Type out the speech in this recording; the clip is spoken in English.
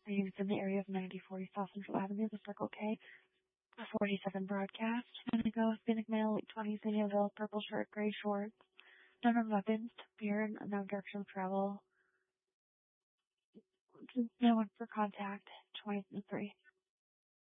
Names in the area of 9040 South Central Avenue, the Circle K. 47 broadcast. Indigo, Hispanic male, late 20s, Indianville, purple shirt, gray shorts. No known weapons, beard, no direction of travel. No one for contact. 23.